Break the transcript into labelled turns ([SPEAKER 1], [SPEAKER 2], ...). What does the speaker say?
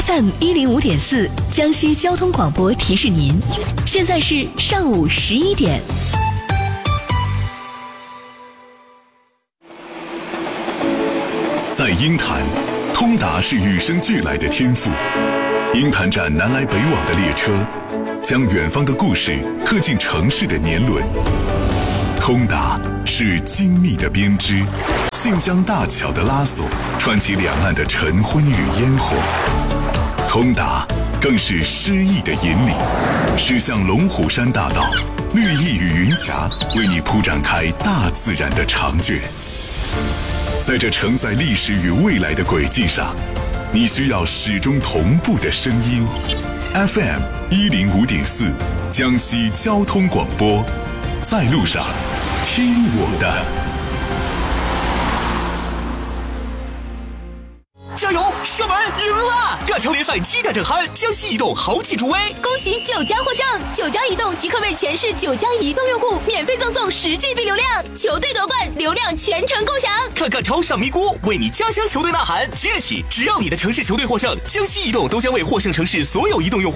[SPEAKER 1] FM 105.4江西交通广播提示您，现在是上午11点。
[SPEAKER 2] 在鹰潭，通达是与生俱来的天赋。鹰潭站南来北往的列车，将远方的故事刻进城市的年轮。通达是精密的编织，信江大桥的拉索，串起两岸的晨昏与烟火。通达更是诗意的引领，驶向龙虎山大道，绿意与云霞为你铺展开大自然的长卷。在这承载历史与未来的轨迹上，你需要始终同步的声音。FM 105.4江西交通广播，在路上听我的。
[SPEAKER 3] 加油，射门赢了！亚超联赛7战正酣，江西移动豪气助威，
[SPEAKER 4] 恭喜九江获胜！九江移动即刻为全市九江移动用户免费赠送10GB 流量，球队夺冠，流量全程共享。
[SPEAKER 3] 看看超上咪咕，为你家乡球队呐喊！即日起，只要你的城市球队获胜，江西移动都将为获胜城市所有移动用户